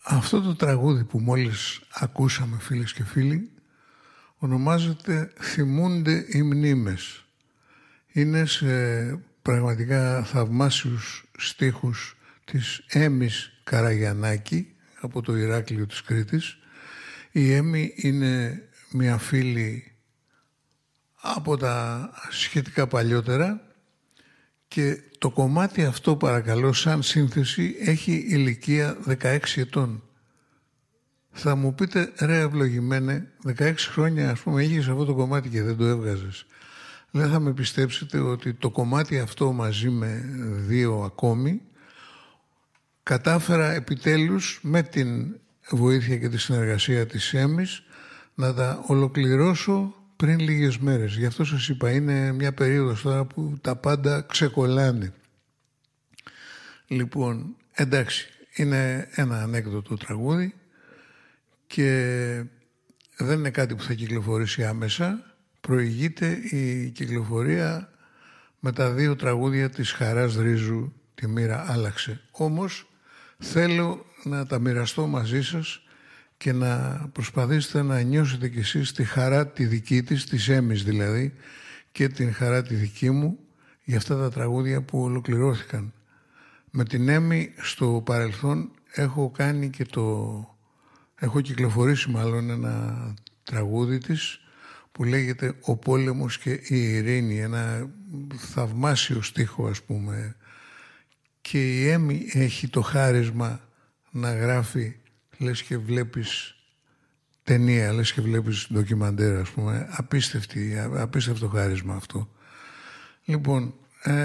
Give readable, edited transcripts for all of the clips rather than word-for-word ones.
Αυτό το τραγούδι που μόλις ακούσαμε, φίλες και φίλοι, ονομάζεται «Θυμούνται οι μνήμες». Είναι σε πραγματικά θαυμάσιους στίχους της Έμης Καραγιαννάκη από το Ηράκλειο της Κρήτης. Η Έμη είναι μια φίλη από τα σχετικά παλιότερα και το κομμάτι αυτό, παρακαλώ, σαν σύνθεση έχει ηλικία 16 ετών. Θα μου πείτε, ρε ευλογημένε, 16 χρόνια ας πούμε είχες αυτό το κομμάτι και δεν το έβγαζες. Δεν θα με πιστέψετε ότι το κομμάτι αυτό μαζί με 2 ακόμη κατάφερα επιτέλους με την βοήθεια και τη συνεργασία της Έμης να τα ολοκληρώσω πριν λίγες μέρες. Γι' αυτό σας είπα, είναι μια περίοδος τώρα που τα πάντα ξεκολλάνε. Λοιπόν, εντάξει, είναι ένα ανέκδοτο τραγούδι και δεν είναι κάτι που θα κυκλοφορήσει άμεσα. Προηγείται η κυκλοφορία με τα 2 τραγούδια της Χαράς Ρίζου, «Τη μοίρα άλλαξε». Όμως θέλω να τα μοιραστώ μαζί σας και να προσπαθήσετε να νιώσετε κι εσείς τη χαρά τη δική της Έμης δηλαδή, και την χαρά τη δική μου για αυτά τα τραγούδια που ολοκληρώθηκαν. Με την Έμη στο παρελθόν έχω κάνει και έχω κυκλοφορήσει μάλλον ένα τραγούδι της που λέγεται «Ο πόλεμος και η ειρήνη», ένα θαυμάσιο στίχο ας πούμε, και η Έμη έχει το χάρισμα να γράφει λες και βλέπεις ταινία, λες και βλέπεις ντοκιμαντέρ ας πούμε, απίστευτο χάρισμα αυτό. Λοιπόν,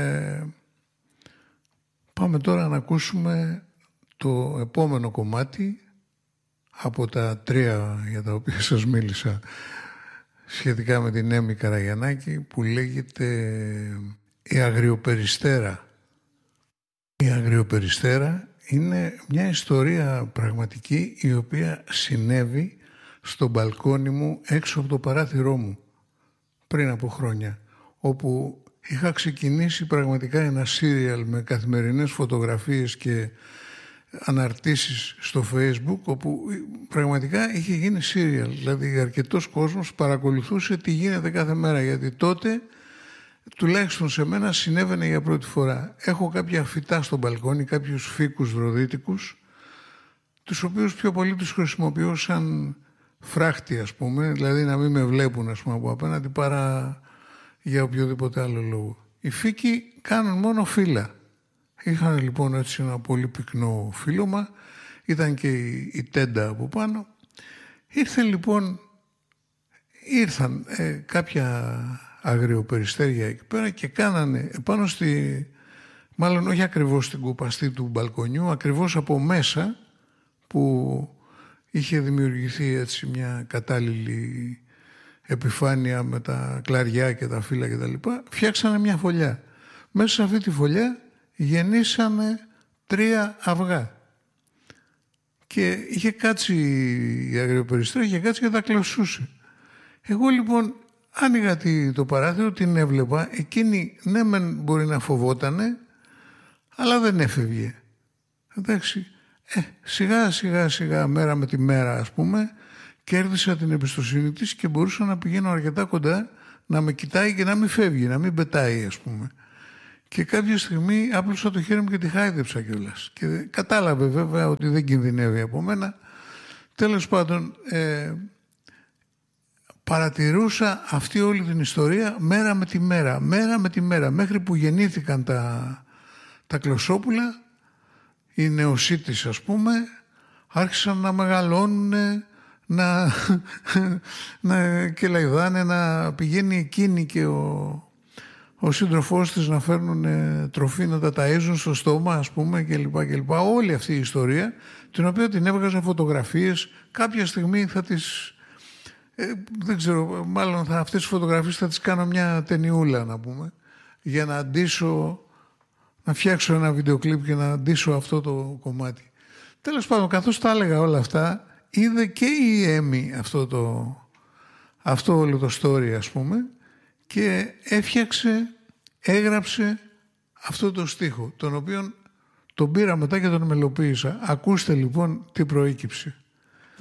πάμε τώρα να ακούσουμε το επόμενο κομμάτι από τα 3 για τα οποία σας μίλησα σχετικά με την Έμη Καραγιαννάκη, που λέγεται «Η Αγριοπεριστέρα». Η Αγριοπεριστέρα είναι μια ιστορία πραγματική η οποία συνέβη στο μπαλκόνι μου έξω από το παράθυρό μου πριν από χρόνια, όπου είχα ξεκινήσει πραγματικά ένα σύριαλ με καθημερινές φωτογραφίες και αναρτήσεις στο Facebook, όπου πραγματικά είχε γίνει σύριαλ. Δηλαδή αρκετός κόσμος παρακολουθούσε τι γίνεται κάθε μέρα, γιατί τότε τουλάχιστον σε μένα συνέβαινε για πρώτη φορά. Έχω κάποια φυτά στο μπαλκόνι, κάποιους φύκους ροδίτικους, τους οποίους πιο πολύ τους χρησιμοποιώ σαν φράχτη ας πούμε, δηλαδή να μην με βλέπουν ας πούμε από απέναντι παρά για οποιοδήποτε άλλο λόγο. Οι φύκοι κάνουν μόνο φύλλα. Είχαν λοιπόν έτσι ένα πολύ πυκνό φύλλωμα, ήταν και η τέντα από πάνω. Ήρθαν κάποια αγριοπεριστέρια εκεί πέρα και κάνανε επάνω μάλλον όχι ακριβώς στην κουπαστή του μπαλκονιού, ακριβώς από μέσα που είχε δημιουργηθεί έτσι μια κατάλληλη επιφάνεια με τα κλαριά και τα φύλλα και τα λοιπά, φτιάξανε μια φωλιά. Μέσα σε αυτή τη φωλιά γεννήσανε 3 αυγά. Και είχε κάτσει η αγριοπεριστέρα, είχε κάτσει και τα κλωσούσε. Εγώ λοιπόν άνοιγα το παράθυρο, την έβλεπα, εκείνη ναι μεν μπορεί να φοβότανε, αλλά δεν έφευγε. Εντάξει, σιγά μέρα με τη μέρα ας πούμε, κέρδισα την εμπιστοσύνη της και μπορούσα να πηγαίνω αρκετά κοντά, να με κοιτάει και να μην φεύγει, να μην πετάει ας πούμε. Και κάποια στιγμή άπλωσα το χέρι μου και τη χάιδεψα κιόλας. Και κατάλαβε βέβαια ότι δεν κινδυνεύει από μένα. Τέλος πάντων, παρατηρούσα αυτή όλη την ιστορία μέρα με τη μέρα, μέχρι που γεννήθηκαν τα κλωσόπουλα, οι νεοσύτες ας πούμε, άρχισαν να μεγαλώνουν, να κελαϊδάνε, να πηγαίνει εκείνη και ο σύντροφός της να φέρνουν τροφή, να τα ταΐζουν στο στόμα ας πούμε κλπ. Όλη αυτή η ιστορία, την οποία την έβγαζα φωτογραφίες. Κάποια στιγμή θα τις δεν ξέρω, μάλλον αυτές τις φωτογραφίες θα τις κάνω μια ταινιούλα να πούμε, για να αντίσω, να φτιάξω ένα βιντεοκλίπ και να αντίσω αυτό το κομμάτι. Τέλος πάντων, καθώς τα έλεγα όλα αυτά, είδε και η Έμη αυτό όλο το story ας πούμε, και έγραψε αυτό το στίχο, τον οποίο Τον πήρα μετά και τον μελοποίησα. Ακούστε λοιπόν τι προέκυψε.